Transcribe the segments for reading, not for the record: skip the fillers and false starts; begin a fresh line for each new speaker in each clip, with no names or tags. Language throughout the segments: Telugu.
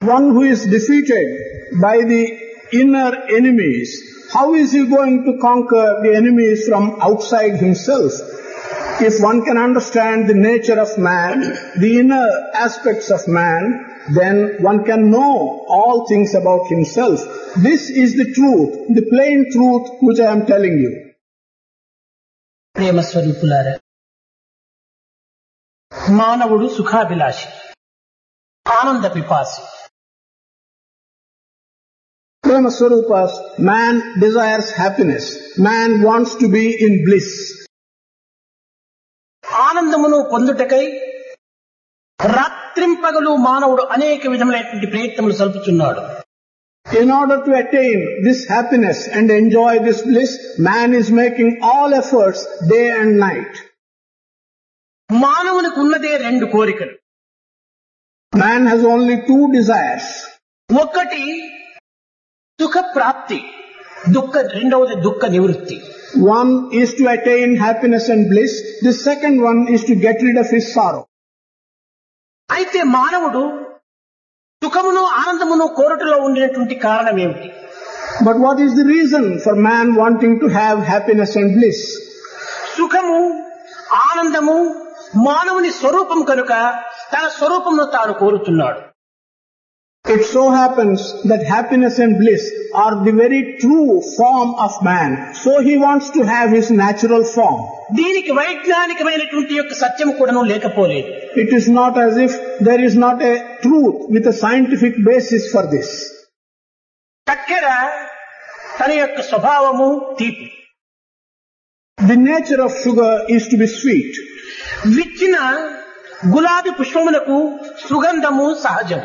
One who is defeated by the inner enemies, how is he going to conquer the enemies from outside himself? If one can understand the nature of man, the inner aspects of man, then one can know all things about himself. This is the truth, the plain truth which I am telling you.
ప్రేమ స్వరూపులారా, మానవుడు సుఖాభిలాషి, ఆనంద పిపాసి.
Prema Swarupas, man desires happiness. Man wants to be in bliss.
ఆనందమును పొందుటకై రాత్రింపగలు మానవుడు అనేక విధములైనటువంటి ప్రయత్నములు సల్పుచున్నాడు.
In order to attain this happiness and enjoy this bliss, man is making all efforts day and night.
మానవునికి ఉన్నదే రెండు కోరికలు.
Man has only two desires.
ఒకటి సుఖ ప్రాప్తి, రెండవది దుఃఖ నివృత్తి.
One is to attain happiness and bliss. The second one is to get rid of his sorrow.
అయితే మానవుడు సుఖమును ఆనందమును కోరుటలో ఉండినటువంటి కారణం ఏమిటి?
But what is the reason for man wanting to have happiness and bliss?
సుఖము ఆనందము మానవుని స్వరూపం కనుక తన స్వరూపమును తాను కోరుతున్నాడు.
It so happens that happiness and bliss are the very true form of man. So he wants to have his natural form.
దీనికి వైజ్ఞానికమైనటువంటి యొక్క సత్యం కూడాను లేకపోలేదు.
It is not as if there is not a truth with a scientific basis for this.
చక్కెర తన యొక్క స్వభావము తీపి.
The nature of sugar is to be sweet.
విచ్చిన గులాబీ పుష్పములకు సుగంధము సహజము.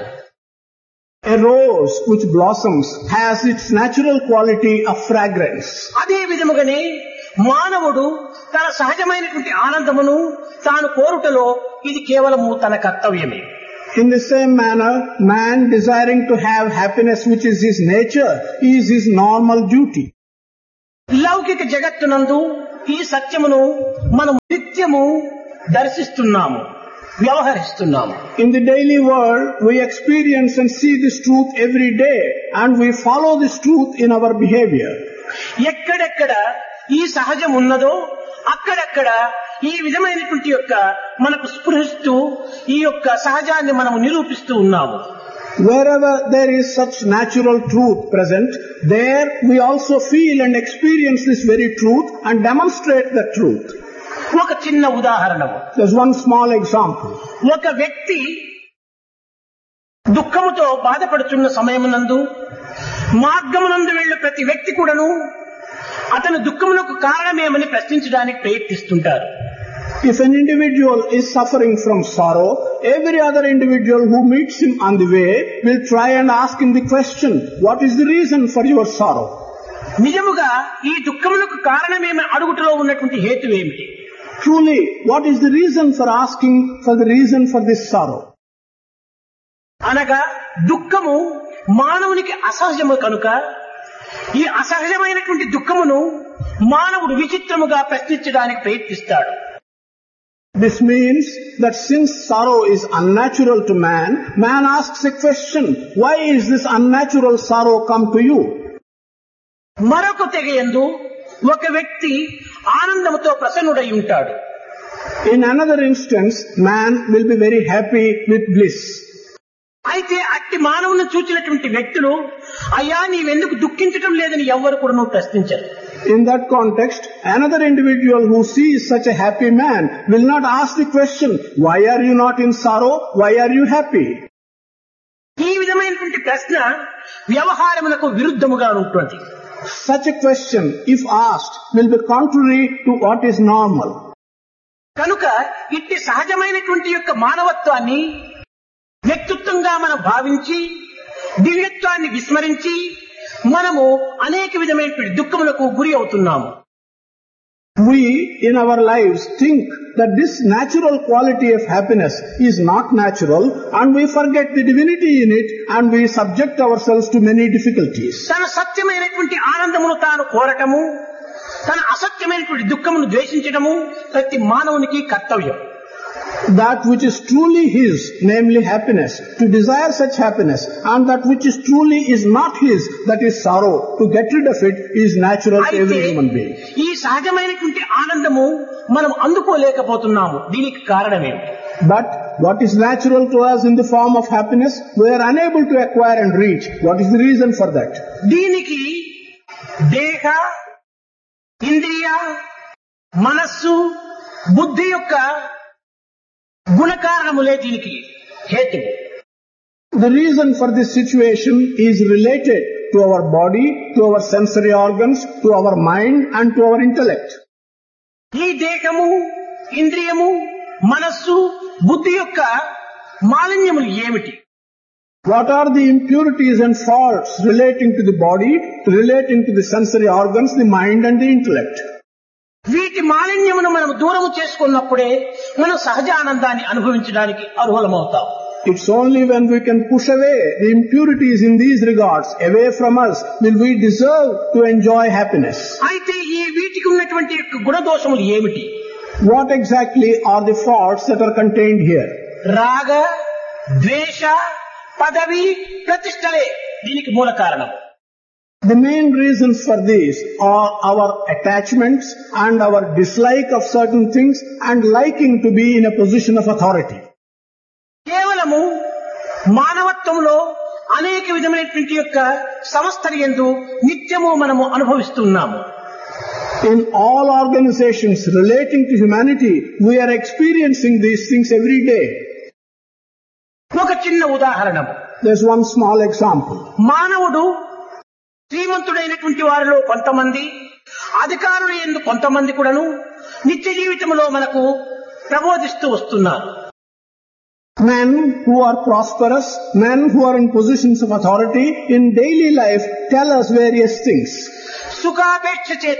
A rose which blossoms has its natural quality of fragrance.
అదే విధముగానే మానవుడు తన సహజమైనటువంటి ఆనందమును తాను కోరుటలో ఇది కేవలము తన కర్తవ్యమే.
In the same manner, man desiring to have happiness which is his nature is his normal duty.
లౌకిక జగత్తునందు ఈ సత్యమును మనం నిత్యము దర్శిస్తున్నాము, వ్యవహరిస్తున్నాము.
In the daily world, we experience and see this truth every day, and we follow this truth in our behavior.
ఎక్కడెక్కడ ఈ సహజం ఉన్నదో అక్కడక్కడ ఈ విధమైనటువంటి యొక్క మనకు స్పృహిస్తూ ఈ యొక్క సహజాన్ని మనము నిరూపిస్తూ ఉన్నాము.
Wherever there is such natural truth present, there we also feel and experience this very truth and demonstrate the truth.
ఒక చిన్న ఉదాహరణము.
There's one small example.
ఒక వ్యక్తి దుఃఖముతో బాధపడుతున్న సమయమునందు మార్గమునందు వెళ్ళు ప్రతి వ్యక్తి కూడాను అతను దుఃఖమునకు కారణమేమని ప్రశ్నించడానికి ప్రయత్నిస్తుంటారు.
If an individual is suffering from sorrow, every other individual who meets him on the way will try and ask him the question, what is the reason for your sorrow?
నిజముగా ఈ దుఃఖమునకు కారణమేమి అడుగుటలో ఉన్నటువంటి హేతు ఏమిటి?
Truly, what is the reason for asking for the reason for this sorrow?
అనగా దుఃఖము మానవునికి అసహజము కనుక ఈ అసహజమైనటువంటి దుఃఖమును మానవుడు విచిత్రముగా ప్రశ్నించడానికి ప్రయత్నిస్తాడు.
This means that since sorrow is unnatural to man, man asks a question, why is this unnatural sorrow come to you?
మరొక తెగయందు ఒక వ్యక్తి ఆనందముతో ప్రసన్నుడై ఉంటాడు.
In another instance, man will be very happy with bliss.
అయితే అట్టి మానవుని చూచినటువంటి వ్యక్తులు అయ్యా నీవెందుకు దుఃఖించటం లేదని ఎవ్వరు కూడా నువ్వు ప్రశ్నించరు.
In that context, another individual who sees such a happy man will not ask the question, why are you not in sorrow? Why are you happy?
ఈ విధమైనటువంటి ప్రశ్న వ్యవహారములకు విరుద్ధముగా ఉంటుంది.
Such a question, if asked, will be contrary to what is normal.
కనుక ఇట్టి సహజమైనటువంటి యొక్క మానవత్వాన్ని వ్యక్తిత్వంగా మనం భావించి దివ్యత్వాన్ని విస్మరించి మనము అనేక విధమైనటువంటి దుఃఖములకు గురి అవుతున్నాము.
We in our lives think that this natural quality of happiness is not natural, and we forget the divinity in it, and we subject ourselves to many difficulties.
తన సత్యమైనటువంటి ఆనందమును తాను కోరటము, తన అసత్యమైనటువంటి దుఃఖమును ద్వేషించటము ప్రతి మానవునికి కర్తవ్యం.
that which is truly his, namely happiness, to desire such happiness, and that which is truly is not his, that is sorrow, to get rid of it is natural to every human being.
ఈ సహజమైనటువంటి ఆనందము మనం అందుకోలేకపోతున్నాము. దీనికి కారణమేమిటి?
But what is natural to us in the form of happiness, we are unable to acquire and reach. What is the reason for that?
దీనికి దేహ, ఇంద్రియ, మనస్సు, బుద్ధి యొక్క గుణకారణములే దీనికి హేతువు.
The reason for this situation is related to our body, to our sensory organs, to our mind and to our intellect.
ఈ దేహము, ఇంద్రియము, మనస్సు, బుద్ధి యొక్క మాలిన్యములు ఏమిటి?
What are the impurities and faults relating to the body, relating to the sensory organs, the mind and the intellect?
వీటి మాలిన్యమును మనం దూరము చేసుకున్నప్పుడే మనం సహజ ఆనందాన్ని అనుభవించడానికి అర్హులమవుతాం.
It's only when we can push away the impurities in these regards away from us will we deserve to enjoy happiness.
అయితే ఈ వీటికి ఉన్నటువంటి గుణదోషములు ఏమిటి?
What exactly are the faults that are contained here?
రాగ, ద్వేష, పదవి, ప్రతిష్టలే దీనికి మూల కారణం.
The main reasons for these are our attachments and our dislike of certain things and liking to be in a position of authority.
కేవలము మానవత్వంలో అనేక విధమైనటువంటి యొక్క సమస్తలు యందు నిత్యము మనము అనుభవిస్తున్నాము.
In all organizations relating to humanity, we are experiencing these things every day.
ఒక చిన్న ఉదాహరణ.
There's one small example.
మానవుడు శ్రీమంతుడైనటువంటి వారిలో కొంతమంది, అధికారులు యందు కొంతమంది కూడాను నిత్య జీవితంలో మనకు ప్రబోధిస్తూ వస్తున్నారు.
Men who are prosperous, men who are in positions of authority in daily life tell us various things.
సుఖాపేక్ష చేత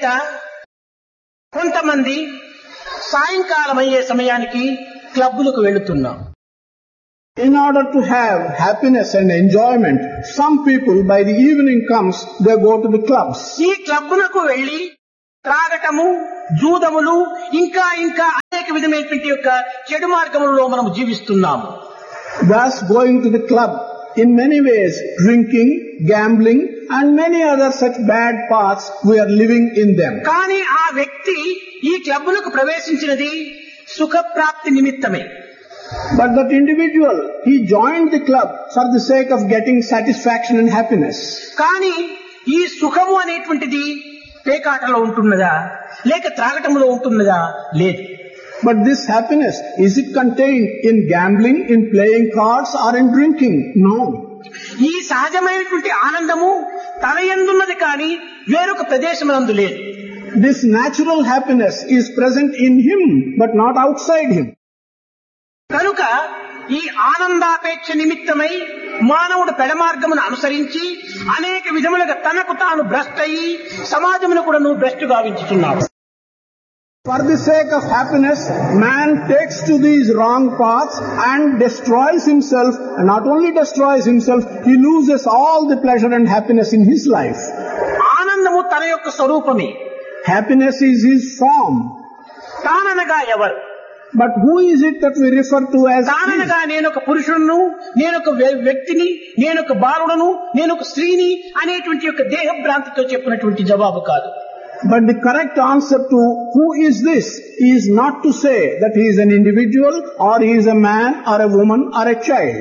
కొంతమంది సాయంకాలం అయ్యే సమయానికి క్లబ్బులకు వెళుతున్నాం.
In order to have happiness and enjoyment, some people by the evening comes, they go to the clubs.
ఈ క్లబ్బులకు వెళ్లి త్రాగటము, జూదములు, ఇంకా అనేక విధమైనటువంటి యొక్క చెడు మార్గములలో మనం జీవిస్తున్నాము.
Thus going to the club, in many ways drinking, gambling and many other such bad paths, we are living in them.
కానీ ఆ వ్యక్తి ఈ క్లబ్బులకు ప్రవేశించినది సుఖప్రాప్తి నిమిత్తమే.
But that individual, he joined the club for the sake of getting satisfaction and happiness.
కానీ ఈ సుఖము అనేటువంటిది పేకాటలో ఉంటున్నదా, లేక త్రాగటంలో ఉంటున్నదా? లేదు.
But this happiness, is it contained in gambling, in playing cards or in drinking? No.
ఈ సహజమైనటువంటి ఆనందము తన యందున్నది కానీ వేరొక ప్రదేశమునందు లేదు.
This natural happiness is present in him but not outside him.
కనుక ఈ ఆనందాపేక్ష నిమిత్తమై మానవుడు పెడమార్గమును అనుసరించి అనేక విధములుగా తనకు తాను భ్రష్టయి సమాజమును కూడా భ్రష్టు గావించుతున్నాడు.
For the sake of happiness, man takes to these wrong paths and destroys himself, and not only destroys himself, he loses all the pleasure and happiness in his life.
ఆనందము తన యొక్క స్వరూపమే.
Happiness is his form.
తాననగా ఎవరు?
But who is it that we refer to as
తాననగా నేనొక పురుషుడును, నేనొక వ్యక్తిని, నేనొక బాలుడను, నేనొక స్త్రీని అనేటువంటి యొక్క దేహ భ్రాంతితో చెప్పినటువంటి జవాబు కాదు.
But the correct answer to who is this is not to say that he is an individual or he is a man or a woman or a child.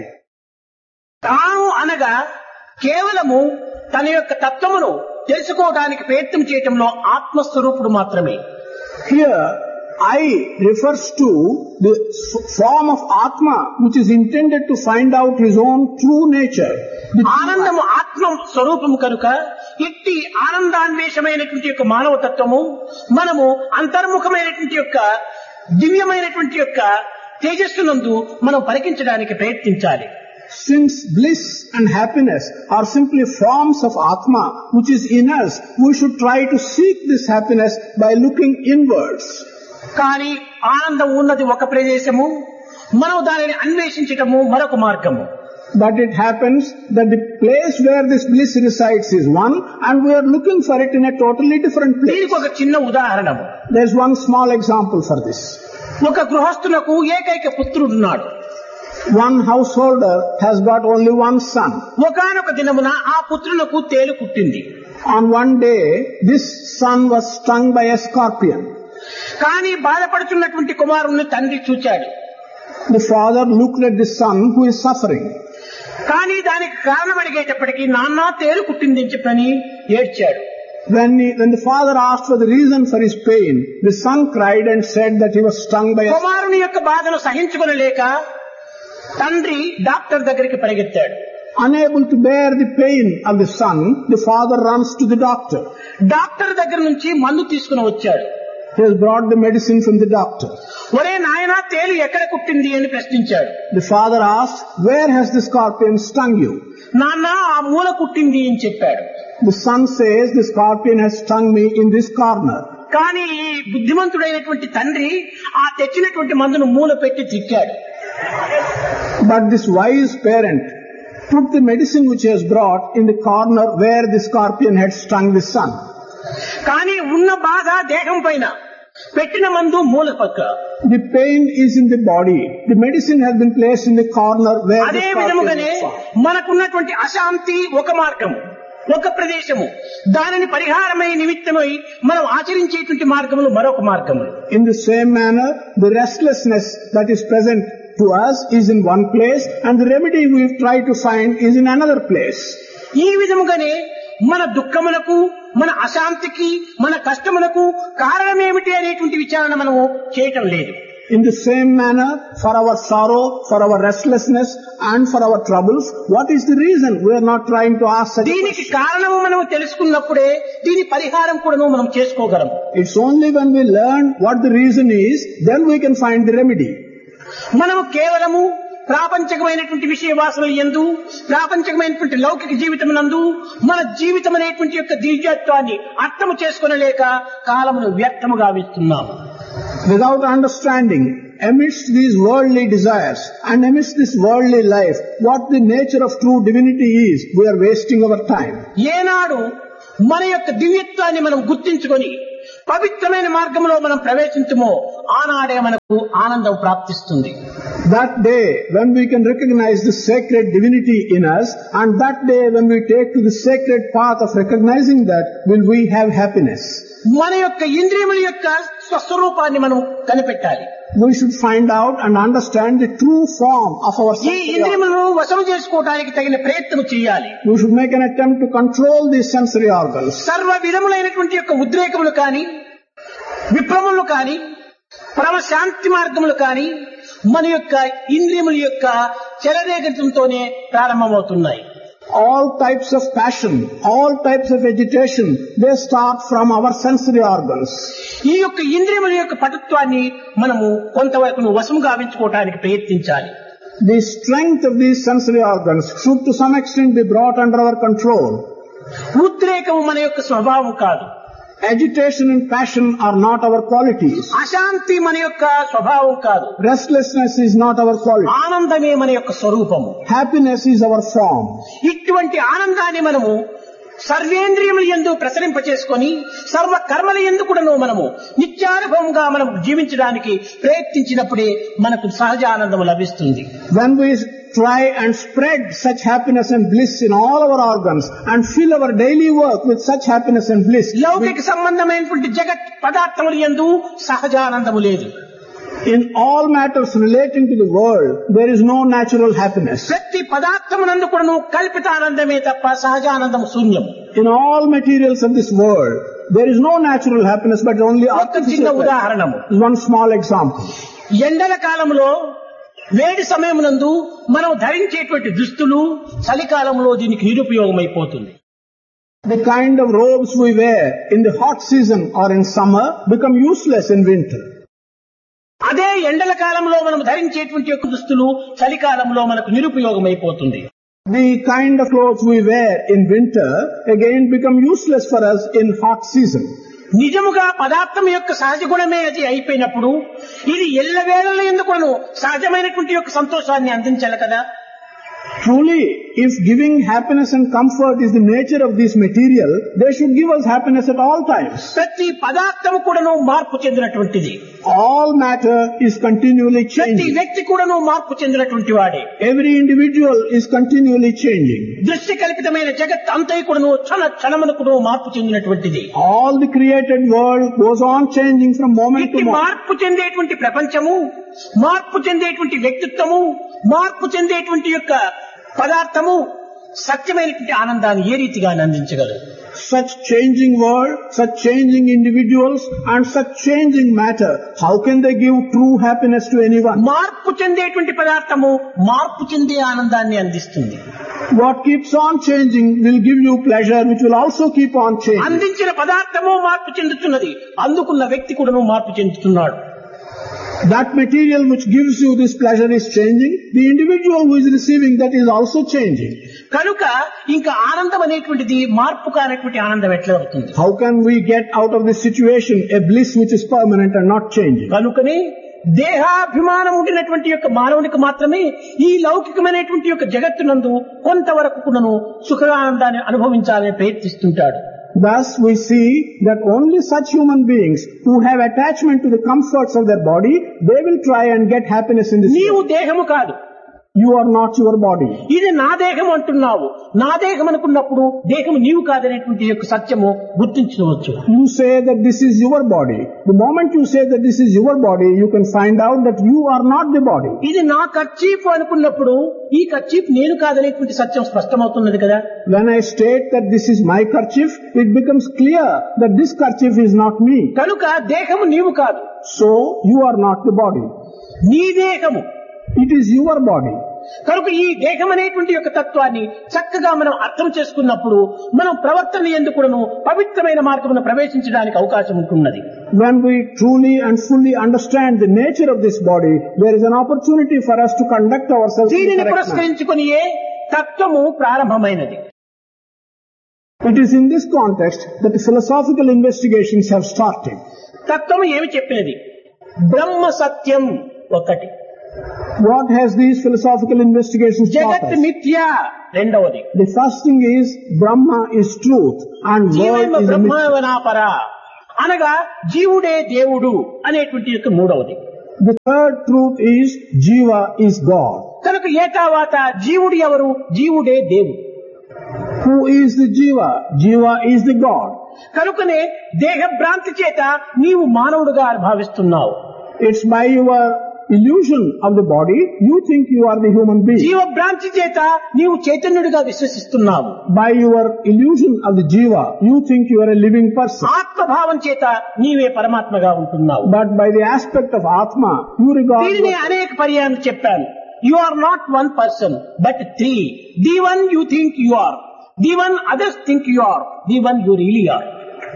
తాను అనగా కేవలము తన యొక్క తత్వమును తెలుసుకోవడానికి ప్రయత్నం చేయటంలో ఆత్మస్వరూపుడు మాత్రమే.
Here I refers to the form of Atma which is intended to find out his own true nature.
ఆనందము ఆత్మ స్వరూపము కనుక ఇట్టి ఆనందాన్వేషమైనటువంటి యొక్క మానవ తత్వము మనము అంతర్ముఖమైనటువంటి యొక్క దివ్యమైనటువంటి యొక్క తేజస్సునందు మనం పరికించడానికి ప్రయత్నించాలి.
Since bliss and happiness are simply forms of Atma which is in us, we should try to seek this happiness by looking inwards.
కానీ ఆనందం ఉన్నది ఒక ప్రదేశము, మనం దానిని అన్వేషించటము మరొక మార్గము.
But it happens that the place where this bliss resides is one and we are looking for it in a totally different place.
దీనికి ఒక చిన్న ఉదాహరణ.
There's one small example for this.
ఒక గృహస్థునకు ఏకైక పుత్రుడున్నాడు.
One householder has got only one son.
ఒకానొక దినమున ఆ పుత్రునకు తేలు కుట్టింది.
On one day, this son was stung by a scorpion.
కానీ బాధపడుతున్నటువంటి కుమారుణ్ణి తండ్రి చూచాడు.
The father looked at the son who is suffering.
కానీ దానికి కారణం అడిగేటప్పటికీ నాన్న తేలు కుట్టింది అని చెప్పని ఏడ్చాడు.
When the father asked for the reason for his pain, the son cried and said that he was stung by a scorpion.
కుమారుని యొక్క బాధను సహించుకొనలేక తండ్రి డాక్టర్ దగ్గరికి పరిగెత్తాడు.
Unable to bear the pain of the son, the father runs to the doctor.
Doctor దగ్గర నుంచి మందు తీసుకుని వచ్చాడు.
He has brought the medicine from the doctor.
ఒరే నాయనా తేలు ఎక్కడ కుట్టింది అని ప్రశ్నించాడు.
The father asked, "Where has the scorpion stung you?"
నాన్న ఆ మూల కుట్టింది అని చెప్పాడు.
The son says, "The scorpion has stung me in this corner."
కానీ ఈ బుద్ధిమంతుడైనటువంటి తండ్రి ఆ తెచ్చినటువంటి మందును మూల పెట్టి తిట్టాడు.
But this wise parent put the medicine which he has brought in the corner where the scorpion had stung the son.
కానీ ఉన్న బాధ దేహం పైన, పెట్టిన మందు మూల పక్క.
The pain is in the body. The medicine has been placed in the corner where the
అదే
scorpion
విధముగానే
was found.
మనకున్నటువంటి అశాంతి ఒక మార్గము, ఒక ప్రదేశము, దానిని పరిహారమై నిమిత్తమై మనం ఆచరించేటువంటి మార్గములు మరొక మార్గములు.
In the same manner, the restlessness that is present to us is in one place and the remedy we try to find is in another place.
ఈ విధముగానే మన దుఃఖములకు, మన అశాంతికి, మన కష్టములకు కారణమేమిటి అనేటువంటి విచారణ మనము చేయటం లేదు.
In the same manner, for our sorrow, for our restlessness and for our troubles, what is the reason? We are not trying to ask such
దీనికి
questions.
కారణము మనం తెలుసుకున్నప్పుడే దీని పరిహారం కూడా మనం చేసుకోగలం.
It's only when we learn what the reason is, then we can find the remedy.
మనము కేవలము ప్రాపంచకమైనటువంటి విషయ వాసనలు యందు, ప్రాపంచకమైనటువంటి లౌకిక జీవితం నందు మన జీవితం అనేటువంటి యొక్క దివ్యత్వాన్ని అర్థము చేసుకొనలేక కాలమును వ్యర్థము గావిస్తున్నాము.
Without understanding, amidst these worldly desires and amidst this worldly life, what the nature of true divinity is, we are wasting our time.
ఏనాడు మన యొక్క దివ్యత్వాన్ని మనం గుర్తించుకొని పవిత్రమైన మార్గంలో మనం ప్రవేశించమో ఆనాడే మనకు ఆనందం ప్రాప్తిస్తుంది.
That day when we can recognize the sacred divinity in us, and that day when we take to the sacred path of recognizing that, will we have happiness.
మన యొక్క ఇంద్రియముల యొక్క స్వస్వరూపాన్ని మనం కనిపెట్టాలి.
We should find out and understand the true form of our
ఈ
sensory organs.
ఇంద్రియములను వశము చేసుకోవడానికి తగిన ప్రయత్నం చేయాలి.
We should make an attempt to control these sensory organs.
సర్వ విధములైనటువంటి యొక్క ఉద్రేకములు కానీ, విప్లవములు కానీ, పరమ శాంతి మార్గములు కానీ మన యొక్క ఇంద్రియముల యొక్క చలరేగతంతోనే ప్రారంభమవుతున్నాయి.
All types of passion, all types of agitation, they start from our sensory organs.
ఈ యొక్క ఇంద్రియముల యొక్క పటుత్వాన్ని మనము కొంతవరకు వశము గావించుకోవడానికి ప్రయత్నించాలి.
The strength of these sensory organs should to some extent be brought under our control.
ఉద్రేకము మన యొక్క స్వభావం కాదు.
Agitation and passion are not our qualities.
అశాంతి మన యొక్క స్వభావం కాదు.
Restlessness is not our quality.
ఆనందమే మన యొక్క స్వరూపము.
Happiness is our form.
ఇటువంటి ఆనందాన్ని మనము సర్వేంద్రియముల యందు ప్రసరింపచేసుకొని సర్వ కర్మల యందు కూడాను మనము నిత్యానుభవంగా మనం జీవించడానికి ప్రయత్నించినప్పుడే మనకు సహజ ఆనందం లభిస్తుంది.
When we try and spread such happiness and bliss in all our organs and fill our daily work with such happiness and bliss,
లౌకిక సంబంధమైనటువంటి జగత్ పదార్థముల యందు సహజానందము లేదు.
in all matters relating to the world, there is no natural happiness.
ప్రతి పదార్థమునందు కూడాను కల్పితానందమే తప్ప సహజానందము శూన్యం.
In all materials of this world, there is no natural happiness but only
ఒక చిన్న
artificial happiness.
ఉదాహరణము.
One small example.
ఎండల కాలంలో వేడి సమయమునందు మనం ధరించేటువంటి దుస్తులు చలికాలంలో దీనికి నిరుపయోగమైపోతుంది.
The kind of robes we wear in the hot season or in summer become useless in winter.
అదే ఎండల కాలంలో మనం ధరించేటువంటి యొక్క దుస్తులు చలికాలంలో మనకు నిరుపయోగమైపోతుంది.
The kind of clothes we wear in winter again become useless for us in hot season.
నిజముగా పదార్థం యొక్క సహజ గుణమే అది అయిపోయినప్పుడు ఇది ఎల్లవేళల ఎందుకును సహజమైనటువంటి యొక్క సంతోషాన్ని అందించాలి కదా.
Truly, if giving happiness and comfort is the nature of this material, they should give us happiness at all times.
ప్రతి పదార్థము కూడాను మార్పు చెందినటువంటిది.
All matter is continually
ప్రతి
changing.
వ్యక్తి కూడాను మార్పు చెందినటువంటి వాడే.
Every individual is continually changing.
దృశ్య కల్పితమైన జగత్ అంతా కూడాను క్షణమునకు మార్పు చెందినటువంటిది.
All the created world goes on changing from moment to
ఇట్టి
moment.
మార్పు చెందేటువంటి ప్రపంచము, మార్పు చెందేటువంటి వ్యక్తిత్వము, మార్పు చెందేటువంటి యొక్క పదార్థము సత్యమైనటువంటి ఆనందాన్ని ఏ రీతిగా అందించగలరు?
Such changing world, such changing individuals and such changing matter, how can they give true happiness to anyone?
మార్పు చెందేటువంటి పదార్థము మార్పు చెందే ఆనందాన్ని అందిస్తుంది.
What keeps on changing will give you pleasure, which will also keep on changing.
అందించిన పదార్థము మార్పు చెందుతున్నది, అందుకున్న వ్యక్తి కూడాను మార్పు చెందుతున్నాడు.
That material which gives you this pleasure is changing. The individual who is receiving that is also changing.
కనుక ఇంకా ఆనందం అనేటువంటిది మార్పు కానటువంటి ఆనందం ఎట్లా అవుతుంది?
How can we get out of this situation a bliss which is permanent and not changing?
కనుకనే దేహాభిమానం ఉండినటువంటి యొక్క మానవునికి మాత్రమే ఈ లౌకికమైనటువంటి యొక్క జగత్తునందు కొంతవరకు కూడాను సుఖానందాన్ని అనుభవించాలని ప్రయత్నిస్తుంటాడు.
Thus we see that only such human beings who have attachment to the comforts of their body, they will try and get happiness in this
నీవు
world.
దేహము కాదు,
You are not your body.
ఇది నా దేహం అంటున్నావు. నా దేహం అనుకున్నప్పుడు దేహం నీవు కాదనేటువంటి యొక్క సత్యము గుర్తించవచ్చు.
You say that this is your body. The moment you say that this is your body, you can find out that you are not the body.
ఇది నా కర్చీఫ్ అనుకున్నప్పుడు ఈ కర్చీఫ్ నేను కాదనేటువంటి సత్యం స్పష్టమవుతున్నది కదా.
When I state that this is my kerchief, it becomes clear that this kerchief is not me.
కనుక దేహము నీవు కాదు,
So you are not the body.
నీ దేహము.
It is your body.
కనుక ఈ దేహం అనేటువంటి యొక్క తత్వాన్ని చక్కగా మనం అర్థం చేసుకున్నప్పుడు మనం ప్రవర్తన ఎందుకును పవిత్రమైన మార్గమును ప్రవేశించడానికి అవకాశం ఉంటున్నది.
When we truly and fully understand the nature of this body, there is an opportunity for us to conduct ourselves in the
దీనిని
correct manner.
పురస్కరించుకునియే తత్వము ప్రారంభమైనది.
It is in this context that the philosophical investigations have started.
తత్వము ఏమి చెప్పినది? బ్రహ్మ సత్యం ఒకటి,
What has these philosophical investigations taught
జగత్
us?
మిథ్య రెండవది,
The first thing is Brahma is truth and
జీవేమ
world is a myth.
బ్రహ్మవనాపర అనగా జీవుడే దేవుడు అనేటువంటి యొక్క మూడవది.
The third truth is Jiva is God.
కనుక ఏతావాత జీవుడు ఎవరు? జీవుడే దేవుడు.
Who is the Jiva? Jiva is the God.
కనుకనే దేహ భ్రాంతి చేత నీవు మానవుడుగా భావిస్తున్నావు.
It's by your illusion of the body, you think you are the human being.
జీవ భ్రాంతి చేత నీవు చైతన్యుడిగా విశ్వసిస్తున్నావు.
By your illusion of the Jiva, you think you are a living person.
ఆత్మభావం చేత నీవే పరమాత్మగా ఉంటున్నావు.
But by the aspect of Atma, you regard
దీనిని
yourself.
అనేక పర్యాలు చెప్పాను. You are not one person, but three. The one you think you are, the one others think you are, the one you really are.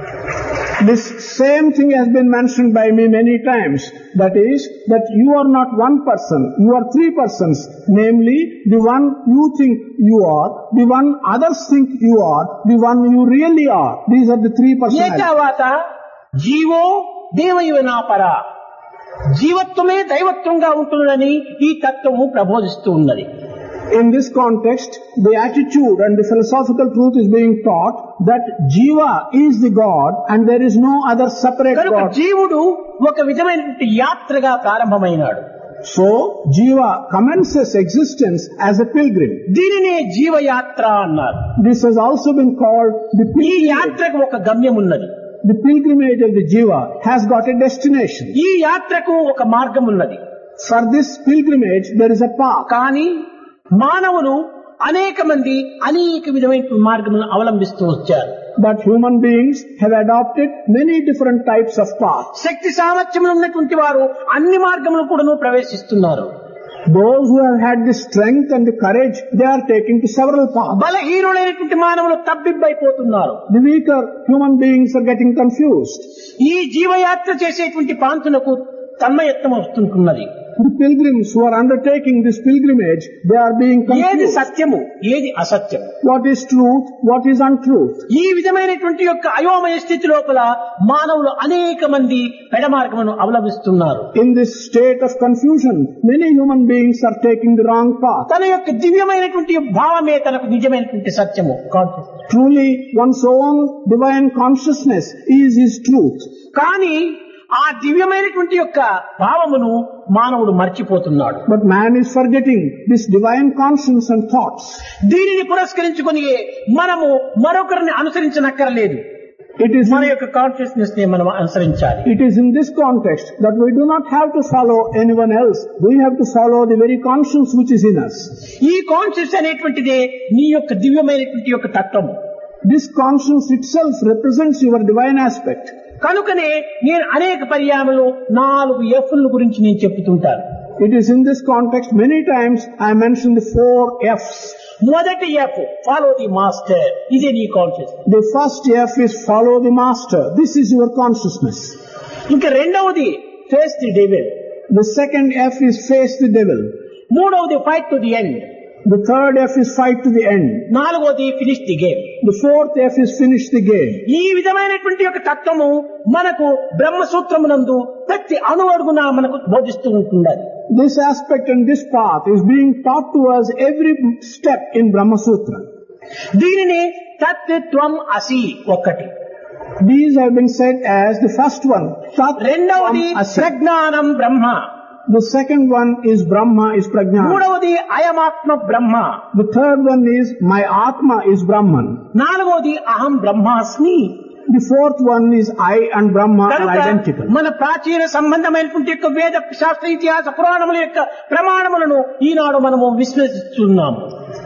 This same thing has been mentioned by me many times. That is, that you are not one person, you are three persons. Namely, the one you think you are, the one others think you are, the one you really are. These are the three personalities.
ఏతావాత GO దేవయువనాపర, జీవత్వమే దైవత్వంగా ఉంటుందని ఈ తత్వము ప్రబోధిస్తూ ఉన్నది.
In this context, the attitude and the philosophical truth is being taught that Jiva is the God and there is no other separate
కనుక
God.
జీవుడు ఒక విధమైనటువంటి యాత్రగా ప్రారంభమైనాడు.
So, Jiva commences existence as a pilgrim.
దీనినే జీవయాత్ర అన్నారు.
This has also been called the
ఈ
pilgrimage.
యాత్రకు ఒక గమ్యం ఉన్నది.
The pilgrimage of the Jiva has got a destination.
ఈ యాత్రకు ఒక మార్గం ఉన్నది.
For this pilgrimage, there is a path.
కానీ మానవులు అనేక మంది అనేక విధమైన మార్గములను అవలంబిస్తూ వచ్చారు.
But human beings have adopted many different types of paths.
శక్తి సామర్థ్యములు ఉన్నటువంటి వారు అన్ని మార్గములు కూడా ప్రవేశిస్తున్నారు.
Those who have had the strength and the courage, they are taking to several paths.
బలహీనులైనటువంటి మానవులు తబ్బిబ్బైపోతున్నారు.
The weaker human beings are getting confused.
ఈ జీవయాత్ర చేసేటువంటి ప్రాంతులకు తన్మయత్వం వస్తుంటున్నది.
The pilgrims who are undertaking this pilgrimage, they are being
ఏది
confused.
సత్యము ఏది అసత్యం,
What is truth? What is untruth?
ఈ విధమైనటువంటి యొక్క అయోమయ స్థితి లోపల మానవులు అనేక మంది పెడమార్గమును అవలంబిస్తున్నారు.
In this state of confusion, many human beings are taking the wrong path.
తన యొక్క దివ్యమైనటువంటి భావమే తనకు నిజమైనటువంటి సత్యము.
Truly, one's own divine consciousness is his truth.
కానీ ఆ దివ్యమైనటువంటి యొక్క భావమును మానవుడు మర్చిపోతున్నాడు.
But man is forgetting this divine conscience and thoughts.
దీనిని పురస్కరించుకొని మనము మరొకరిని అనుసరించనక్కరలేదు.
It is
మన యొక్క కాన్షియస్నెస్ ని మనం అనుసరించాలి.
It is in this context that we do not have to follow anyone else. We have to follow the very conscience which is in us.
ఈ కాన్షియస్ అనేటువంటిదే నీ యొక్క దివ్యమైనటువంటి యొక్క తత్వము.
This conscience itself represents your divine aspect.
కనుకనే నేను అనేక పర్యాయములు 4 F'ల గురించి నేను చెప్తుంటాను.
It is in this context many times I mention the 4 F's.
మొదటి F ఫాలో ది మాస్టర్, ఇదే నీ conscious.
The first F is follow the master. This is your consciousness.
ఇంకా రెండవది face the devil.
The second F is face the devil.
మూడవది fight to the end.
The third F is fight to the end.
నాలుగవది finish the game.
The fourth F is finish the game.
ఈ విధమైనటువంటి యొక్క తత్వము మనకు బ్రహ్మసూత్రమునందు ప్రతి అణువడుగునా మనకు బోధిస్తూ ఉంటున్నది.
This aspect and this path is being taught to us every step in Brahma Sutra.
దీనిని తత్వం అసి ఒకటి.
These have been said as the first one.
రెండవది ప్రజ్ఞానం బ్రహ్మ.
The second one is Brahma, is Prajnana.
మూడవది అయమాత్మ బ్రహ్మ.
The third one is my Atma is Brahman.
నాలుగవది అహం బ్రహ్మాస్మి.
The fourth one is I and Brahma are identical.
మన ప్రాచీన సంబంధమైనటువంటి యొక్క వేద శాస్త్ర ఇతిహాస పురాణముల యొక్క ప్రమాణములను ఈనాడు మనము విశ్వసిస్తున్నాము.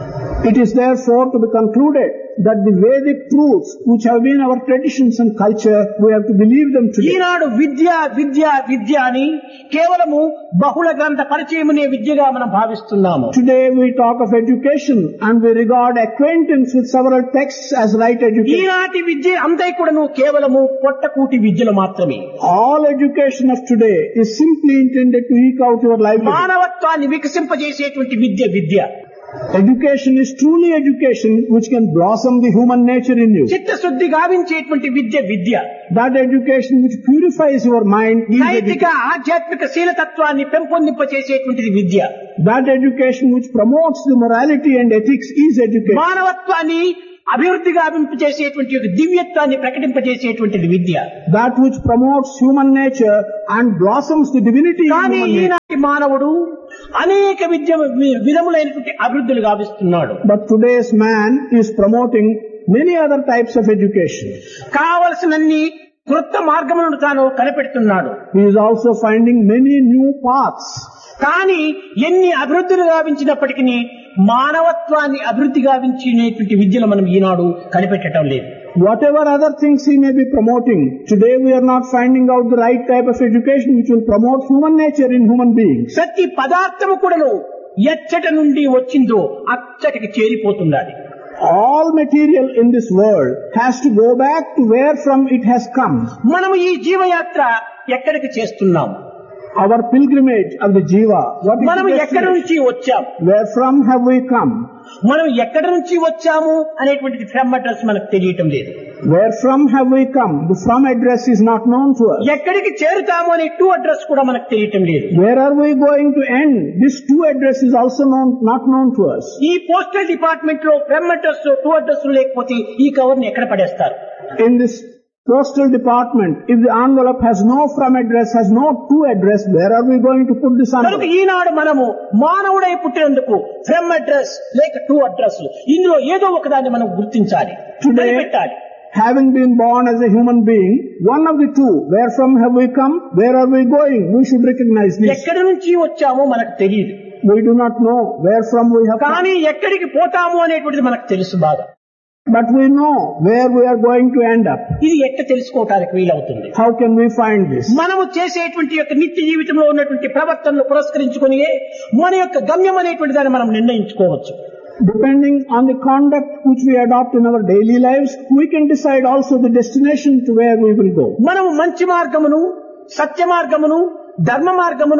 It is therefore to be concluded that the Vedic truths which have been our traditions and culture, we have to believe them today.
ఈనాడు విద్య విద్య విద్య అని కేవలము బహుళ గ్రంథ పరిచయమునే విద్యగా మనం భావిస్తున్నాము.
Today we talk of education and we regard acquaintance with several texts as right education.
ఈనాటి విద్య అంతా కూడాను కేవలము పొట్టకూటి విద్యలు మాత్రమే.
All education of today is simply intended to eke out your livelihood.
మానవత్వాన్ని వికసింపజేసేటువంటి విద్య విద్య.
Education is truly education which can blossom the human nature in you.
చిత్తశుద్ధి గావించేటువంటి విద్య విద్య.
That education which purifies your mind is
నైతిక
education.
ఆధ్యాత్మిక శీలతత్వాన్ని పెంపొందింపచేసేటువంటిది విద్య.
That education which promotes the morality and ethics is education.
మానవత్వాన్ని అభివృద్ధి గావింపచేసేటువంటి యొక్క దివ్యత్వాన్ని ప్రకటింపజేసేటువంటిది విద్య.
That which promotes human nature and blossoms the divinity in
కానీ
human nature.
ఈనాటి మానవుడు అనేక విధములైనటువంటి అభివృద్ధులు గావిస్తున్నాడు.
But today's man is promoting many other types of education.
కావలసినన్ని కృత మార్గములను తాను కనిపెడుతున్నాడు.
He is also finding many new paths.
కానీ ఎన్ని అభివృద్ధులు గావించినప్పటికీ మానవత్వాన్ని అభివృద్ధి గావించినటువంటి విద్యలు మనం ఈనాడు కనిపెట్టడం లేదు.
Whatever other things he may be promoting, today we are not finding out the right type of education which will promote human nature in human beings.
ప్రతి పదార్థము కూడాను ఎచ్చట నుండి వచ్చిందో అచ్చటికి చేరిపోతున్నది.
All material in this world has to go back to where from it has come.
మనము ఈ జీవయాత్ర ఎక్కడికి చేస్తున్నాము?
Our pilgrimage of the Jiva. What is
మనం
the
ఎక్కడి
destination?
నుంచి వచ్చాము?
Where from have we come?
మనం ఎక్కడి నుంచి వచ్చాము అనేటువంటిది ఫ్రమ్ అడ్రస్ మనకు తెలియటం లేదు.
Where from have we come? The from address is not known to us.
ఎక్కడికి చేరుతాము అనే టు అడ్రస్ కూడా మనకు తెలియటం లేదు.
Where are we going to end? This to address is also not known to us.
ఈ పోస్టల్ డిపార్ట్మెంట్ లో ఫ్రమ్ అడ్రస్ టు అడ్రస్ లేకపోతే ఈ కవర్ ని ఎక్కడ పడేస్తారు?
In this postal department, if the envelope has no from address, has no to address, where are we going to put this
కనుక
envelope?
ఈనాడు మనము మానవుడై పుట్టినందుకు ఫ్రమ్ అడ్రస్ లేక టు అడ్రస్ ఇందులో ఏదో ఒకదాన్ని మనం గుర్తించాలి, పెట్టాలి.
Having been born as a human being, one of the two, where from have we come, where are we going? We should recognize this.
ఎక్కడి నుంచి వచ్చామో మనకు తెలియదు.
We do not know where from we have come.
కానీ ఎక్కడికి పోతాము అనేటువంటిది మనకు తెలుసు బాగా.
But we know where we are going to end up.
ఇది ఎట్ట తెలుసుకోవటానికి వీలవుతుంది?
How can we find this?
మనము చేసేటువంటి యొక్క నిత్య జీవితంలో ఉన్నటువంటి ప్రవర్తనను పురస్కరించుకొని మన యొక్క గమ్యం అనేటువంటి దాన్ని మనం నిర్ణయించుకోవచ్చు.
Depending on the conduct which we adopt in our daily lives, we can decide also the destination to where we will go.
మనము మంచి మార్గమును, సత్య మార్గమును, ధర్మ మార్గమును,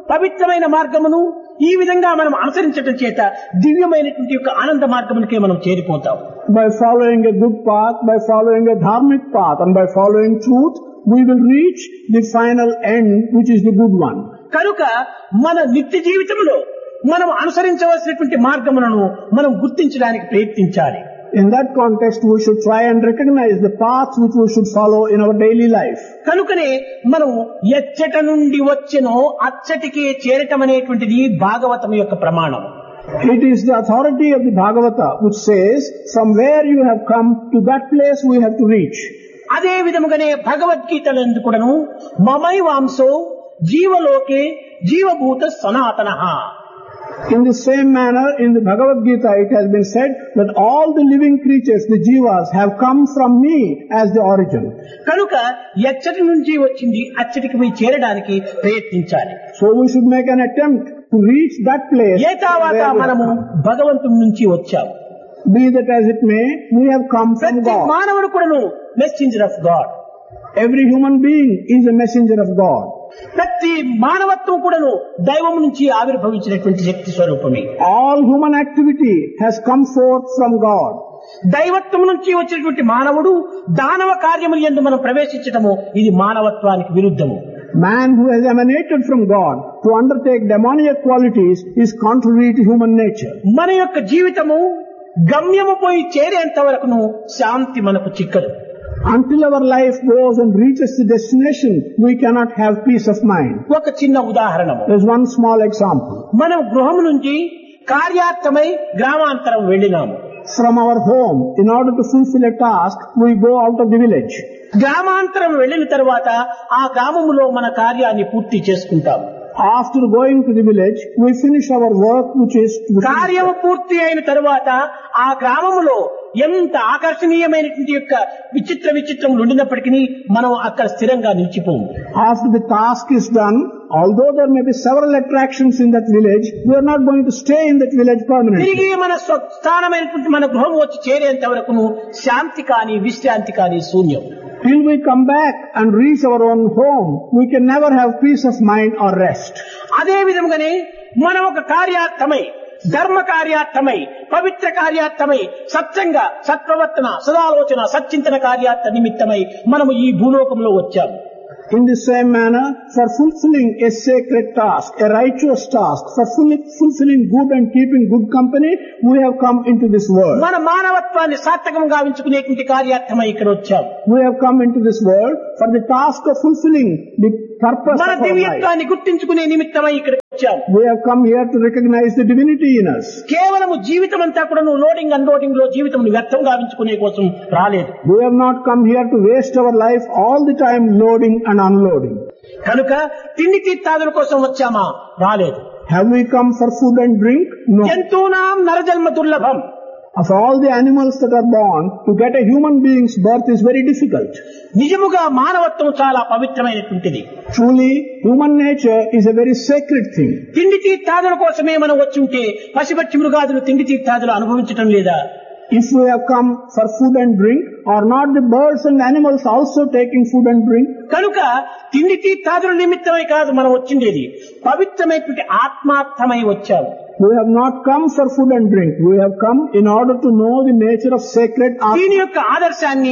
పవిత్రమైన మార్గమును ఈ విధంగా మనం అనుసరించడం చేత దివ్యమైనటువంటి యొక్క ఆనంద మార్గమునికే మనం చేరిపోతాం.
By following a good path, by following a dharmic path, and by following truth, we will reach the final end, which is the good one.
కనుక మన నిత్య జీవితంలో మనం అనుసరించవలసినటువంటి మార్గములను మనం గుర్తించడానికి ప్రయత్నించాలి.
In that context, we should try and recognize the path which we should follow in our daily life.
కనుకనే మనం ఎచ్చట నుండి వచ్చెనో అచ్చటికి చేరటం అనేటువంటిది భాగవతం యొక్క ప్రమాణం.
It is the authority of the Bhagavata which says, from where you have come to that place we have to reach.
అదే విధముగానే భగవద్గీతలందు కూడాను మమై వాంసో జీవలోకే జీవభూత సనాతనః.
In the same manner, in the Bhagavad Gita, it has been said that all the living creatures, the jivas, have come from me as the origin.
కనుక ఎచ్చటి నుంచి వచ్చింది అచ్చటికి పోయి చేరడానికి ప్రయత్నించాలి.
So we should make an attempt to reach that place.
ఏ తర్వాత మనము భగవంతుని నుంచి వచ్చాము.
Be that as it may, we have come from
ప్రతి
God.
మానవుడు కూడాను messenger of God.
Every human being is a messenger of God.
ప్రతి మానవత్వం కూడాను దైవం నుంచి ఆవిర్భవించినటువంటి శక్తి స్వరూపమే.
All human activity has come forth from God.
దైవత్వం నుంచి వచ్చినటువంటి మానవుడు దానవ కార్యములు యందు మనం ప్రవేశించటము ఇది మానవత్వానికి విరుద్ధము.
Man who has emanated from God to undertake demoniac qualities is contrary to human nature.
మన యొక్క జీవితము గమ్యము పోయి చేరేంత వరకును శాంతి మనకు చిక్కదు.
Until our life goes and reaches the destination, we cannot have peace of mind.
ఒక చిన్న ఉదాహరణము.
There's one small example.
మనం గృహం నుంచి కార్యార్థమై గ్రామాంతరం వెళ్ళినాము.
From our home, in order to fulfill a task, we go out of the village.
గ్రామాంతరం వెళ్ళిన తర్వాత ఆ గ్రామములో మన కార్యాన్ని పూర్తి చేసుకుంటాము.
After going to the village, we finish our work, which is
కార్యము పూర్తి అయిన తర్వాత ఆ గ్రామములో ఎంత ఆకర్షణీయమైనటువంటి యొక్క విచిత్రములు ఉండినప్పటికీ మనం అక్కడ స్థిరంగా నిలిచిపోము.
After the task is done, although there may be several attractions in that village, we are not going to stay in that village permanently.
తిరిగి మన స్వస్థానమైనటువంటి మన గృహం వచ్చి చేరేంత వరకును శాంతి కానీ విశ్రాంతి కానీ శూన్యం.
Till we come back and reach our own home, we can never have peace of mind or rest.
అదే విధంగానే మనం ఒక కార్యార్థమై ధర్మ కార్యార్థమై పవిత్ర కార్యార్థమై సత్యంగా సత్ప్రవర్తన సదాలోచన సచ్చింతన కార్యార్థ నిమిత్తమై మనము ఈ భూలోకంలో వచ్చాము.
In the same manner, for fulfilling a sacred task, a righteous task, for fulfilling good and keeping good company, we have come into this world.
మన మానవత్వాన్ని సార్థకంగా గావించుకునేటువంటి కార్యార్థమై ఇక్కడ వచ్చాము.
We have come into this world for the task of fulfilling the purpose
మన
of our life.
దివ్యత్వాన్ని గుర్తించుకునే నిమిత్తమై ఇక్కడికి వచ్చాము.
We have come here to recognize the divinity in us.
కేవలము జీవితం అంతా కూడా లోడింగ్ అన్లోడింగ్ లో జీవితం వ్యర్థం గావించుకునే కోసం రాలేదు.
We have not come here to waste our life all the time loading and unloading.
కనుక తిండి తీర్థాదుల కోసం వచ్చామా? రాలేదు.
Have we come for food and drink? No.
జంతువునాం నరజన్మ దుర్లభం.
Of all the animals that are born, to get a human being's birth is very difficult.
నిజముగా మానవత్వం చాలా పవిత్రమైనటువంటిది.
Truly, human nature is a very sacred thing.
తిండి తీర్థాదుల కోసమే మనం వచ్చి ఉంటే పశుపక్షి మృగాదులు తిండి తీర్థాదులు అనుభవించడం లేదా?
If we have come for food and drink, are not the birds and animals also taking food and drink?
కనుక తిండి తీర్థాదుల నిమిత్తమై కాదు మనం వచ్చిండేది, పవిత్రమైనటువంటి ఆత్మార్థమై వచ్చాము.
We have not come for food and drink. We have come in order to know the nature of sacred
దీని
Atma.
యొక్క ఆదర్శాన్ని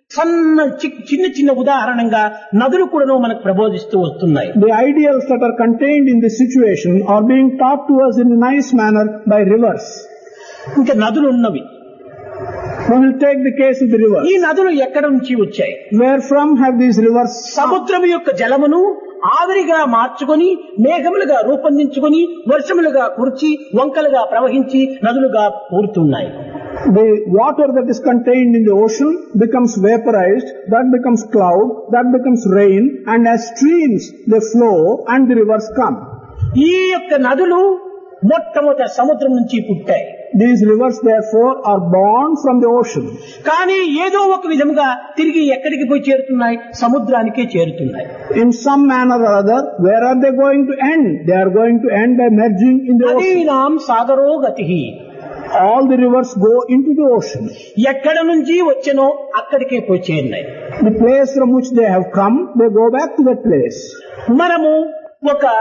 చిన్న చిన్న ఉదాహరణంగా నదులు కూడా మనకు ప్రబోధిస్తూ వస్తున్నాయి.
The ideals that are contained in this situation are being taught to us in a nice manner by rivers.
ఇంకా నదులు ఉన్నవి.
We will take the case of the rivers.
ఈ నదులు ఎక్కడ నుంచి వచ్చాయి?
Where from have these rivers?
సముద్రం యొక్క జలమును ఆవిరిగా మార్చుకొని మేఘములుగా రూపొందించుకొని వర్షములుగా కురిచి వంకలుగా ప్రవహించి నదులుగా పూరుతున్నాయి.
The water that is contained in the ocean becomes vaporized, that becomes cloud, that becomes rain, and as streams they flow and the rivers come.
ఈ యొక్క నదులు మొట్టమొదట సముద్రం నుంచి పుట్టాయి.
These rivers therefore are born from the ocean.
కానీ ఏదో ఒక విధముగా తిరిగి ఎక్కడికి పోయి చేరుతున్నాయి? సముద్రానికే చేరుతున్నాయి.
In some manner or other, where are they going to end? They are going to end by merging in the ocean.
నదీనాం సాగరో గతిః.
All the rivers go into the ocean.
ఎక్కడ నుంచి వచ్చెనో అక్కడికే పోయి చేరినాయి.
The place from which they have come, they go back to that place.
మనము ఒక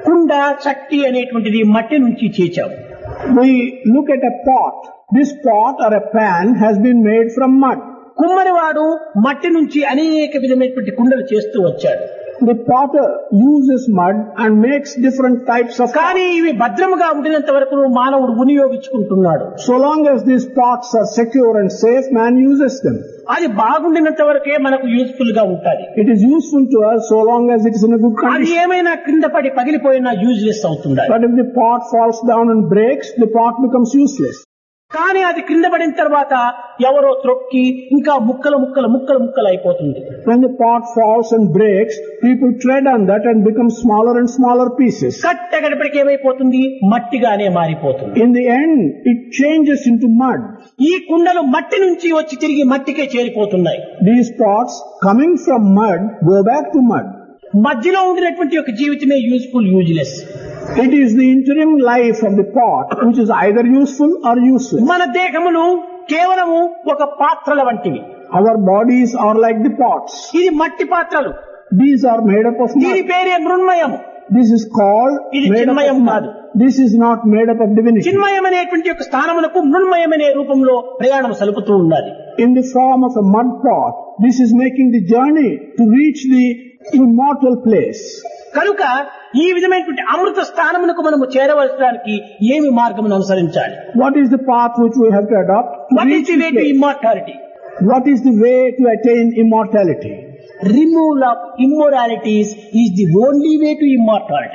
కుండ చట్టి అనేటువంటిది మట్టి నుంచి చేచాం.
We look at a pot. This pot or a pan has been made from mud.
కుమ్మరివాడు మట్టి నుంచి అనేక విధమైనటువంటి కుండలు చేస్తూ వచ్చాడు.
The potter uses mud and makes different types of
కానీ ఇవి భద్రముగా ఉండినంత వరకు మానవుడు వినియోగించుకుంటున్నాడు.
So long as these pots are secure and safe, man uses them.
అది బాగుండినంత వరకే మనకు యూస్ఫుల్ గా ఉంటుంది.
It is useful to us so long as it is in a good
అది
condition.
ఏమైనా క్రింద పడి పగిలిపోయినా యూజ్లెస్ అవుతుంది.
But if the pot falls down and breaks, the pot becomes useless.
కానీ అది క్రింద పడిన తర్వాత ఎవరో త్రొక్కి ఇంకా ముక్కలు ముక్కలు ముక్కలు ముక్కలు అయిపోతుంది.
When the pot falls and breaks, people tread on that and become smaller and smaller pieces.
కట్టగడపడికి ఏమైపోతుంది, మట్టిగానే మారిపోతుంది.
In the end, it changes into mud.
ఈ కుండలు మట్టి నుంచి వచ్చి తిరిగి మట్టికే చేరిపోతున్నాయి.
These pots coming from mud go back to mud.
మధ్యలో ఉండినటువంటి ఒక జీవితమే useful useless.
It is the interim life of the pot which is either useful or useless.
మన దేహములు కేవలము ఒక పాత్రల వంటివి.
Our bodies are like the pots.
ఇది మట్టి పాత్రలు.
These are made up of
దీని
mud.
పేరే మృణ్మయము.
This is called
ఇది
made up
చిన్మయం
of
కాదు.
mud. This is not made up of divinity.
చిన్మయం అనేటువంటి ఒక స్థానమునకు మృణ్మయం అనే రూపంలో ప్రయాణం సలుపుతూ ఉన్నది.
In the form of a mud pot, this is making the journey to reach the immortal place.
కనుక ఈ విధమైనటువంటి అమృత స్థానమునకు మనము చేరవలసడానికి ఏమి మార్గమును అనుసరించాలి?
What is the path which we have to adopt to
what
reach
is the
the
way to
place?
Immortality?
What is the way to attain immortality?
Removal of immoralities is the only way to immortality.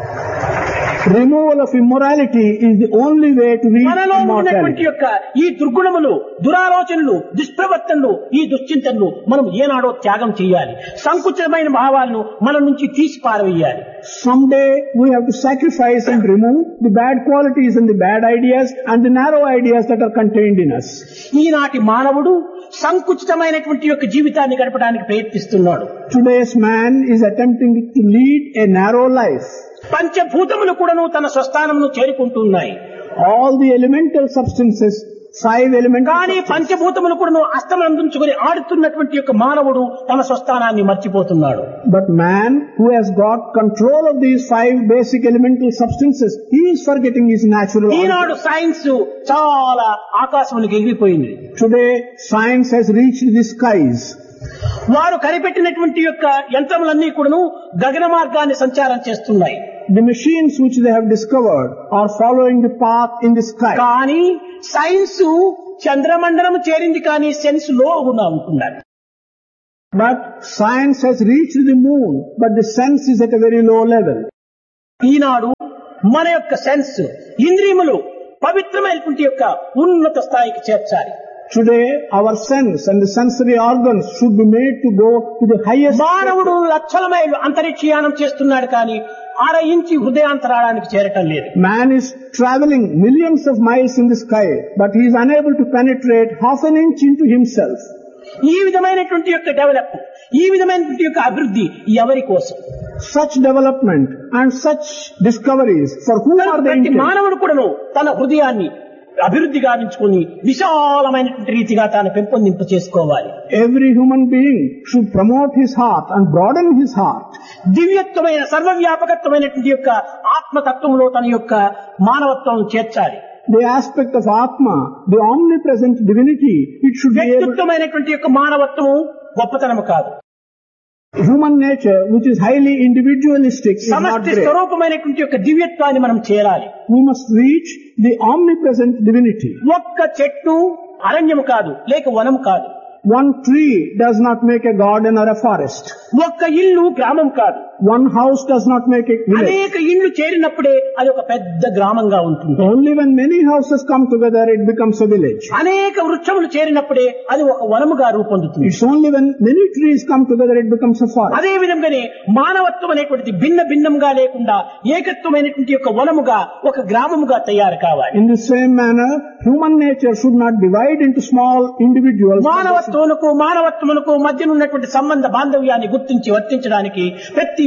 Removal of immorality is the only way to reach
మనలో ఉన్నటువంటి
immortality.
యొక్క ఈ దుర్గుణములు, దురాలోచనలు, దుష్ప్రవర్తనలు, ఈ దుశ్చింతనలు మనం ఏనాడో త్యాగం చేయాలి. సంకుచితమైన భావాలను మన నుంచి తీసి పారవేయాలి.
Someday we have to sacrifice and remove the bad qualities and the bad ideas and the narrow ideas that are contained in us.
ఈనాటి మానవుడు సంకుచితమైనటువంటి యొక్క జీవితాన్ని గడపడానికి ప్రయత్నిస్తున్నాడు.
Today's man is attempting to lead a narrow life.
పంచభూతములు కూడాను తన స్వస్థానమును చేరుకుంటున్నాయి.
All the elemental substances, 5 elemental
కానీ
substances.
పంచభూతములు కూడాను అస్తమందుంచుకొని ఆడుతున్నటువంటి యొక్క మానవుడు తన స్వస్థానాన్ని మర్చిపోతున్నాడు.
But man who has got control of these 5 basic elemental substances, he is forgetting his natural
Eenadu
origin.
Science చాలా ఆకాశమునికి ఎగిరిపోయింది.
Today science has reached the skies.
వారు కనిపెట్టినటువంటి యొక్క యంత్రములన్నీ కూడాను గగన మార్గాన్ని సంచారం చేస్తున్నాయి.
The machines which they have discovered are following the path in the sky.
కానీ సైన్స్ చంద్రమండలం చేరింది, కానీ సెన్స్ లో ఉంటున్నారు.
But science has reached the moon, but the sense is at a very low level.
ఈనాడు మన యొక్క సెన్స్, ఇంద్రియములు పవిత్రమైనటువంటి యొక్క ఉన్నత స్థాయికి చేర్చాలి.
Today our sense and the sensory organs should be made to go to the highest.
మానవుడు లక్షల మైళ్ళు అంతరిక్షయానం చేస్తున్నాడు, కానీ 1/2 ఇంచి హృదయాంతరాళానికి చేరటం లేదు.
Man is traveling millions of miles in the sky, but he is unable to penetrate half an inch into himself.
ఈ విధమైనటువంటి యొక్క డెవలప్, ఈ విధమైనటువంటి యొక్క అభివృద్ధి ఎవరి కోసం?
Such development and such discoveries, for whom are they
ప్రతి
intended?
మానవుడు కూడాను తన హృదయాన్ని అభివృద్ధి గావించుకొని విశాలమైనటువంటి రీతిగా తాను పెంపొందింప చేసుకోవాలి.
Every human being should promote his heart and broaden his heart.
దివ్యత్వమైన సర్వవ్యాపకత్వమైనటువంటి యొక్క ఆత్మతత్వంలో తన యొక్క మానవత్వం చేర్చాలి.
The aspect of Atma, the omnipresent divinity, it should be able.
వ్యక్తిత్వమైనటువంటి యొక్క మానవత్వము గొప్పతనము కాదు.
Human nature, which is highly individualistic, is not
సమష్టి
great.
స్వరూపమైనటువంటి యొక్క దివ్యత్వాన్ని మనం చేరాలి.
We must reach the omnipresent divinity.
ఒక్క చెట్టు అరణ్యము కాదు, లేక వనము కాదు.
One tree does not make a garden or a forest.
ఒక్క ఇల్లు గ్రామం కాదు.
One house does not make a village.
అనేక ఇళ్ళు చేరినప్పుడే అది ఒక పెద్ద గ్రామంగా ఉంటుంది.
Only when many houses come together, it becomes a village.
అనేక వృక్షములు చేరినప్పుడే అది ఒక వనముగా రూపొందుతుంది.
It's only when many trees come together, it becomes a forest.
అదే విధంగానే మానవత్వం అనేటువంటిది భిన్న భిన్నంగా లేకుండా ఏకత్వమైనటువంటి యొక్క వనముగా, ఒక గ్రామముగా తయారు కావాలి.
In the same manner, human nature should not divide into small individuals.
మానవత్వమునకు మధ్య ఉన్నటువంటి సంబంధ బాంధవ్యాన్ని గుర్తించి వర్తించడానికి ప్రతి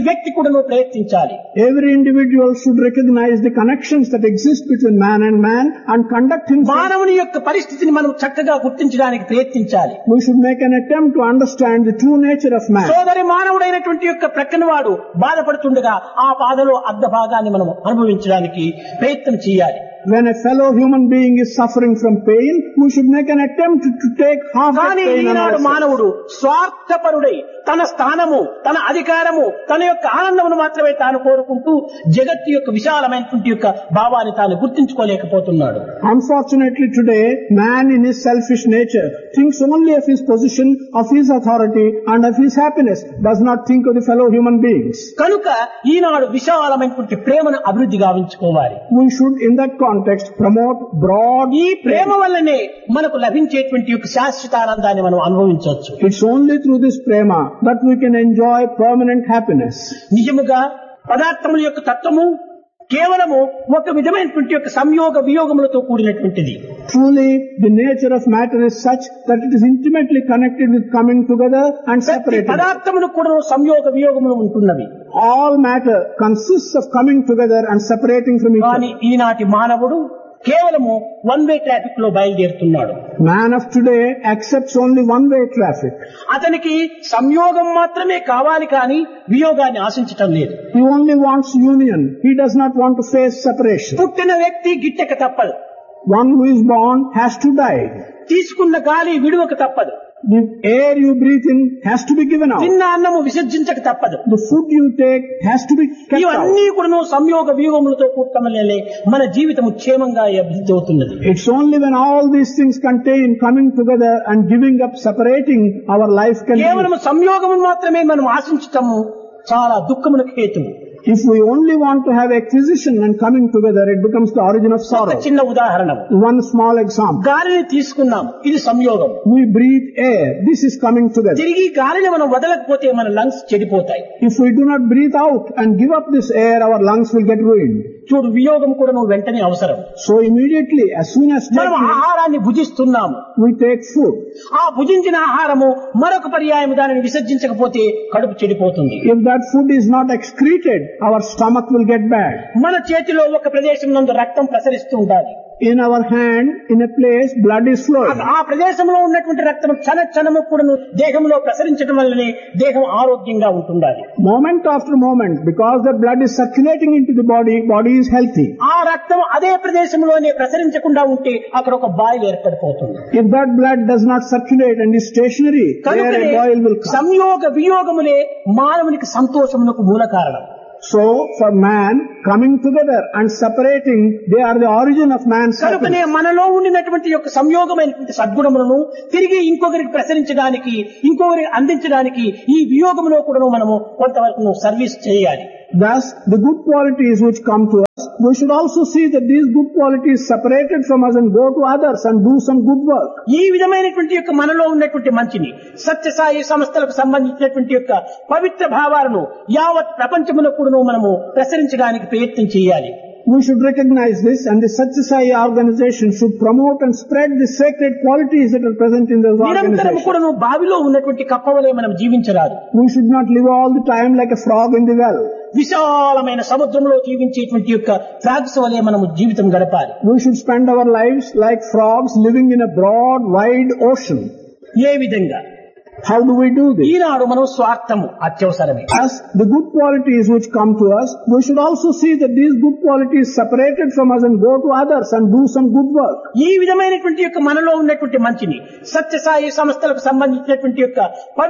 వ్యక్తి కూడా ప్రయత్నించాలి.
Every individual should recognize the connections that exist between man and conduct himself.
మానవుని యొక్క పరిస్థితిని మనం చక్కగా గుర్తించడానికి ప్రయత్నించాలి.
We should make an attempt to understand the true nature of man.
సోదరి మానవుడైనటువంటి యొక్క ప్రక్కన వాడు బాధపడుతుండగా ఆ బాధలో అర్ధ భాగాన్ని మనం అనుభవించడానికి ప్రయత్నం చేయాలి.
When a fellow human being is suffering from pain, we should make an attempt to take half that
కానీ
pain on
ఈనాడు
ourselves.
మానవుడు స్వార్థపరుడై తన స్థానము, తన అధికారము, తన యొక్క ఆనందమును మాత్రమే తాను కోరుకుంటూ జగత్తు యొక్క విశాలమైనటువంటి యొక్క భావాన్ని తాను గుర్తించుకోలేకపోతున్నాడు.
Unfortunately today, man in his selfish nature thinks only of his position, of his authority and of his happiness, does not think of the fellow human beings.
కనుక ఈనాడు విశాలమైనటువంటి ప్రేమను అభివృద్ధి గావించుకోవాలి.
We should in that context promote broad
ఈ ప్రేమ వల్లనే మనకు లభించేటువంటి యొక్క శాశ్వత ఆనందాన్ని మనం అనుభవించవచ్చు.
It's only through this prema that we can enjoy permanent happiness.
నిజముగా పదార్థముల యొక్క తత్వము కేవలము ఒక విధమైనటువంటి యొక్క సంయోగ వియోగములతో కూడినటువంటిది.
Truly, the nature of matter is such that it is intimately connected with coming together and separating.
పదార్థములు కూడా సంయోగ వియోగములు ఉంటున్నవి.
All matter consists of coming together and separating from each
కానీ
other.
ఈనాటి మానవుడు కేవలము వన్ వే ట్రాఫిక్ లో బయలుదేరుతున్నాడు.
Man of today accepts only one-way traffic.
అతనికి సంయోగం మాత్రమే కావాలి కానీ వియోగాన్ని ఆశించటం లేదు.
He only wants union. He does not want to face separation.
పుట్టిన వ్యక్తి గిట్టక తప్పదు.
One who is born has to die.
తీసుకున్న గాలి విడువక తప్పదు.
The air you breathe in has to be given out.
తిన్న అన్నము విసర్జించక తప్పదు.
The food you take has to be kept out.
ఇవన్నీ కూడా సంయోగ వియోగములతో కూడటమలే మన జీవితము క్షేమంగా అభివృద్ధి అవుతున్నది.
It's only when all these things contain coming together and giving up, separating, our life can be.
కేవలం సంయోగము మాత్రమే మనం ఆశించటము చాలా దుఃఖమునకు హేతువు.
If we only want to have acquisition and coming together, it becomes the origin of
ఒక
sorrow.
చిన్న ఉదాహరణ,
One small example.
గాలిని తీసుకున్నాం, ఇది సంయోగం.
We breathe air. This is coming together.
తిరిగి గాలిని మనం వదలకపోతే మన lungs చెడిపోతాయి.
If we do not breathe out and give up this air, our lungs will get ruined.
చూడు, వియోగం కూడా వెంటనే అవసరం.
So immediately, as soon as
మనం ఆహారాన్ని భుజిస్తున్నాము,
we take food.
ఆ భుజించిన ఆహారము మరొక పర్యాయం దానిని విసర్జించకపోతే కడుపు చెడిపోతుంది.
If that food is not excreted, our stomach will get bad.
మన చేతిలో ఒక ప్రదేశం నందు రక్తం ప్రసరిస్తూ ఉండాలి.
In our hand, in a place, blood is flowing.
ఆ ప్రదేశంలో ఉన్నటువంటి రక్తం క్షణము కూడా దేహంలో ప్రసరించడం వల్లనే దేహం ఆరోగ్యంగా ఉంటుండాలి.
Moment after moment, because the blood is circulating into the body, body is healthy.
ఆ రక్తం అదే ప్రదేశంలోనే ప్రసరించకుండా ఉంటే అక్కడ ఒక boil ఏర్పడిపోతుంది.
If that blood does not circulate and is stationary, there a boil will come.
సంయోగ వియోగములే మానవునికి సంతోషమునకు మూల కారణం.
So, for man, coming together and separating, they are the origin of man's
కనుకనే
happiness.
మనలో ఉండినటువంటి యొక్క సంయోగమైనటువంటి సద్గుణములను తిరిగి ఇంకొకరికి ప్రసరించడానికి, ఇంకొకరికి అందించడానికి ఈ వియోగములో కూడా మనము కొంతవరకు సర్వీస్ చేయాలి.
Thus, the good qualities which come to us, we should also see that these good qualities separated from us and go to others and do some good work.
ఈ విధమైనటువంటి యొక్క మనలో ఉన్నటువంటి మంచిని, సత్యసాయి సంస్థలకు సంబంధించినటువంటి యొక్క పవిత్ర భావాలను యావత్ ప్రపంచములో కూడా మనము ప్రసరించడానికి ప్రయత్నం చేయాలి.
We should recognize this, and the Satya Sai organization should promote and spread the sacred qualities that are present in those
నిరంతరం
organizations.
కూడా బావిలో ఉన్నటువంటి కప్పవలే మనం జీవించరాదు.
We should not live all the time like a frog in the well.
విశాలమైన సముద్రంలో జీవించేటువంటి యొక్క ఫ్రాగ్స్ వలె మనము జీవితం గడపాలి.
We should spend our lives like frogs living in a broad, wide ocean.
ఏ విధంగా?
How do we do this?
ఈనాడు మనం స్వార్థము అత్యవసరమే.
As the good qualities which come to us, we should also see that these good qualities separated from us and go to others and do some good work.
ఈ విధమైనటువంటి యొక్క మనలో ఉన్నటువంటి మంచిని, సత్యసాయి సంస్థలకు సంబంధించినటువంటి యొక్క